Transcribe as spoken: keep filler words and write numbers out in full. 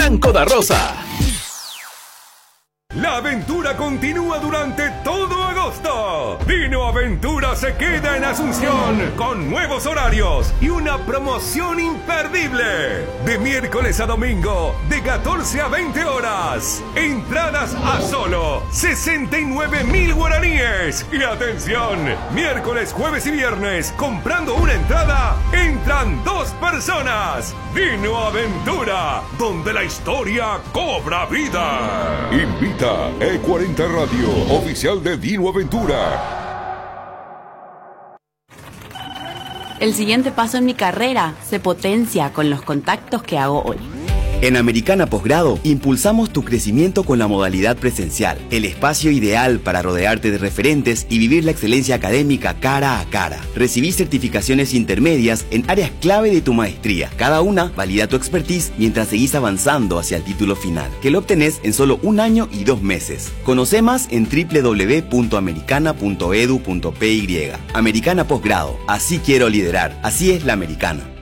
Franco da Rosa. La aventura continúa durante todo agosto. Dino Aventura se queda en Asunción con nuevos horarios y una promoción imperdible. De miércoles a domingo, de catorce a veinte horas. Entradas a solo sesenta y nueve mil guaraníes. Y atención, miércoles, jueves y viernes, comprando una entrada, entran dos personas. Dino Aventura, donde la historia cobra vida. Invita E cuarenta Radio, oficial de Dino Aventura. El siguiente paso en mi carrera se potencia con los contactos que hago hoy. En Americana Posgrado, impulsamos tu crecimiento con la modalidad presencial, el espacio ideal para rodearte de referentes y vivir la excelencia académica cara a cara. Recibí certificaciones intermedias en áreas clave de tu maestría. Cada una valida tu expertise mientras seguís avanzando hacia el título final, que lo obtenés en solo un año y dos meses. Conoce más en doble u doble u doble u punto americana punto edu punto p y. Americana Posgrado, así quiero liderar, así es la americana.